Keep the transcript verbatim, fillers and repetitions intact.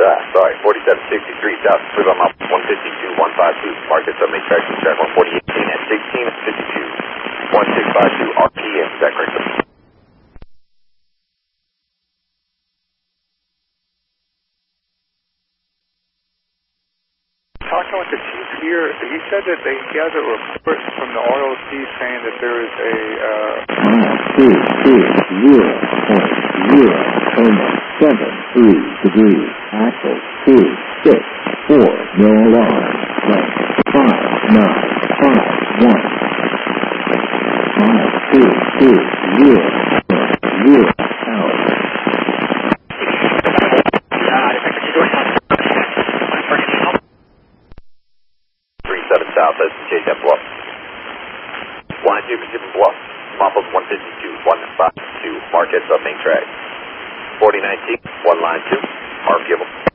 uh, sorry, forty-seven sixty-three south, clear by mile one fifty-two, one fifty-two, market sub main track, track one forty eighteen at sixteen fifty-two, one six five two R P M, is that correct? Talking with the chief here, he said that they got a report from the R O C saying that there is a uh two two zero point zero seven three degrees, axle two six four, no alarm, length five nine five one, five two two zero point zero hours. Seven south, that's J ten Bluff. Line two, Pacific Bluff. Mumbles one fifty-two, one fifty-two, market sub main track. forty nineteen, one line two, R P M.